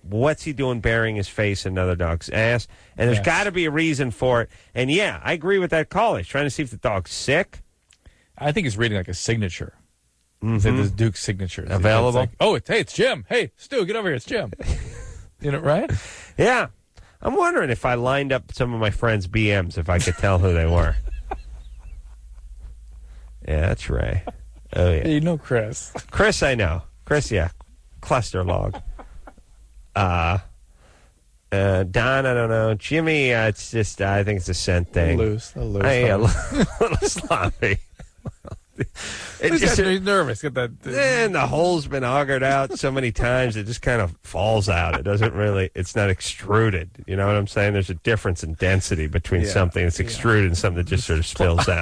what's he doing burying his face in another dog's ass? And there's got to be a reason for it. And, yeah, I agree with that caller. He's trying to see if the dog's sick. I think he's reading like a signature. He said this Duke's signature. Available? It's like, it's Jim. Hey, Stu, get over here. It's Jim. You know, right? Yeah. I'm wondering if I lined up some of my friends' BMs, if I could tell who they were. Yeah, that's Ray. Oh, yeah. You know Chris. Chris, I know. Chris, yeah. Cluster log. Don, I don't know. Jimmy, it's just, I think it's a scent thing. A little a little sloppy. He's nervous. Get that. And the hole's been augered out so many times, it just kind of falls out. It doesn't really, it's not extruded. You know what I'm saying? There's a difference in density between something that's extruded and something that just sort of spills out.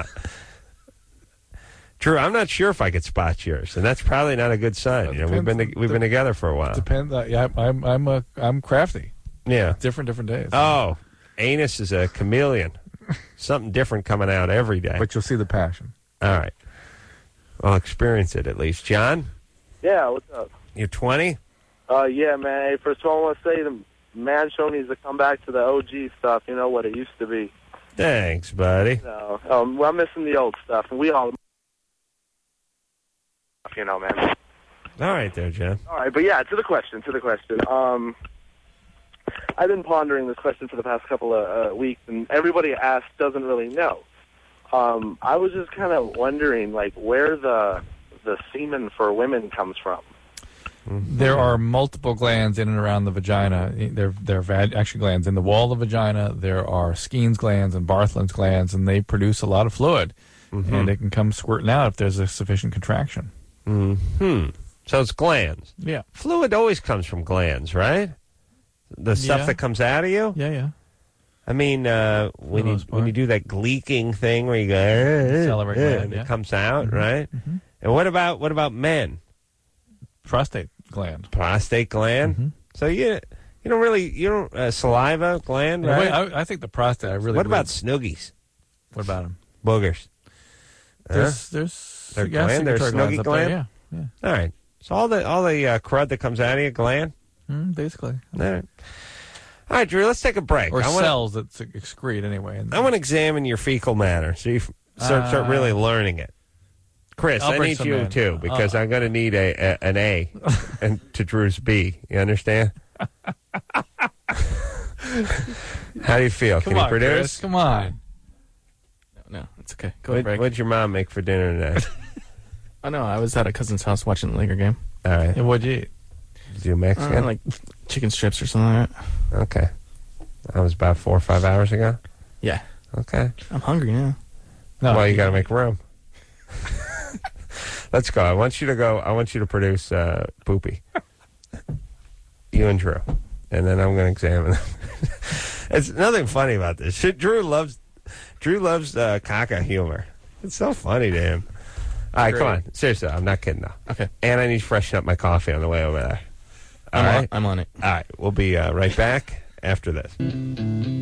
Drew, I'm not sure if I could spot yours, and that's probably not a good sign. You know, we've been together for a while. Depends. I'm crafty. Yeah, different days. Oh, anus is a chameleon. Something different coming out every day. But you'll see the passion. All right. I'll experience it at least. John? Yeah, what's up? You're 20? Yeah, man. Hey, first of all, I want to say the man show needs to come back to the OG stuff, you know, what it used to be. Thanks, buddy. No, I'm missing the old stuff, and we all, you know, man. All right there, John. All right, but yeah, to the question. I've been pondering this question for the past couple of weeks, and everybody asked doesn't really know. I was just kind of wondering, like, where the semen for women comes from. There are multiple glands in and around the vagina. There are actually glands in the wall of the vagina. There are Skene's glands and Bartholin's glands, and they produce a lot of fluid, and it can come squirting out if there's a sufficient contraction. So it's glands. Yeah. Fluid always comes from glands, right? The stuff that comes out of you? Yeah. I mean, when you do that gleeking thing where you go, and it comes out, right? Mm-hmm. And what about men? Prostate gland. Prostate gland? Mm-hmm. So you don't saliva gland, right? I think the prostate, I really What about snoogies? What about them? Boogers. There's gland? There's snoogie gland? Yeah. All right. So all the crud that comes out of you, gland? Basically. All right, Drew, let's take a break. Or cells that excrete anyway. I want to examine your fecal matter so you start really learning it. Chris, I need you too, because I'm going to need an A and to Drew's B. You understand? How do you feel? Can you produce? Chris, come on. No, it's okay. What'd your mom make for dinner today? I know. I was at a cousin's house watching the Laker game. All right. And what'd you eat? Did you Mexican? Like chicken strips or something like that. Okay. That was about 4 or 5 hours ago? Yeah. Okay. I'm hungry now. No, well, you got to make room. Let's go. I want you to produce Poopy. You and Drew. And then I'm going to examine them. It's nothing funny about this. Drew loves caca humor. It's so funny to him. All right, come on. Seriously, I'm not kidding, though. Okay. And I need to freshen up my coffee on the way over there. I'm on it. All right. We'll be right back after this.